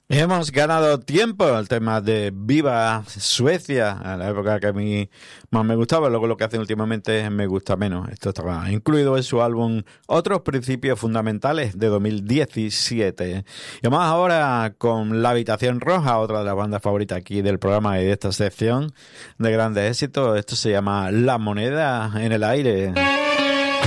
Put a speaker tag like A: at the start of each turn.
A: Hemos ganado tiempo, el tema de Viva Suecia, a la época que a mí más me gustaba, luego lo que hacen últimamente me gusta menos. Esto estaba incluido en su álbum Otros Principios Fundamentales de 2017. Y vamos ahora con La Habitación Roja, otra de las bandas favoritas aquí del programa y de esta sección de grandes éxitos. Esto se llama La Moneda en el Aire.